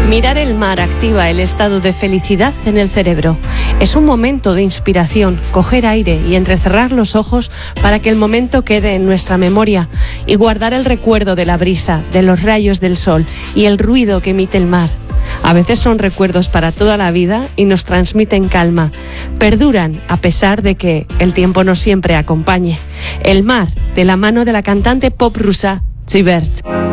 Mirar el mar activa el estado de felicidad en el cerebro. Es un momento de inspiración, coger aire y entrecerrar los ojos para que el momento quede en nuestra memoria y guardar el recuerdo de la brisa, de los rayos del sol y el ruido que emite el mar. A veces son recuerdos para toda la vida y nos transmiten calma. Perduran a pesar de que el tiempo no siempre acompañe. El mar, de la mano de la cantante pop rusa Zivert.